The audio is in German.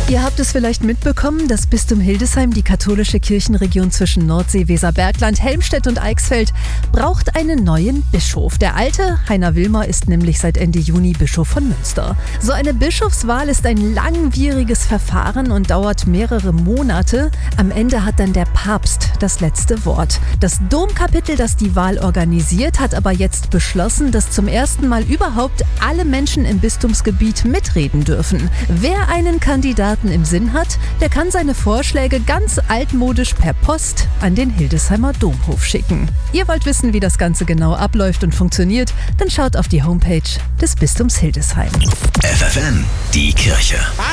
Ihr habt es vielleicht mitbekommen, das Bistum Hildesheim, die katholische Kirchenregion zwischen Nordsee, Weserbergland, Helmstedt und Eichsfeld, braucht einen neuen Bischof. Der alte, Heiner Wilmer, ist nämlich seit Ende Juni Bischof von Münster. So eine Bischofswahl ist ein langwieriges Verfahren und dauert mehrere Monate. Am Ende hat dann der Papst das letzte Wort. Das Domkapitel, das die Wahl organisiert, hat aber jetzt beschlossen, dass zum ersten Mal überhaupt alle Menschen im Bistumsgebiet mitreden dürfen. Wer einen Kandidaten im Sinn hat, der kann seine Vorschläge ganz altmodisch per Post an den Hildesheimer Domhof schicken. Ihr wollt wissen, wie das Ganze genau abläuft und funktioniert? Dann schaut auf die Homepage des Bistums Hildesheim. FFN, die Kirche.